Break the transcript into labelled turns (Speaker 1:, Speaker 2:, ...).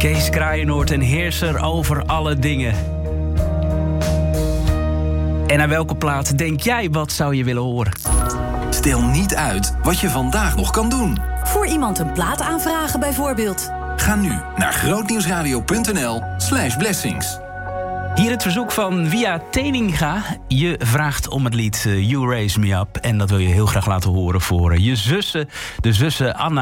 Speaker 1: Kees Kraaienoord en heerser over alle dingen. En naar welke plaat denk jij, wat zou je willen horen?
Speaker 2: Stel niet uit wat je vandaag nog kan doen.
Speaker 3: Voor iemand een plaat aanvragen bijvoorbeeld.
Speaker 2: Ga nu naar grootnieuwsradio.nl/blessings.
Speaker 1: Hier het verzoek van Via Teninga. Je vraagt om het lied You Raise Me Up. En dat wil je heel graag laten horen voor je zussen. De zussen Anna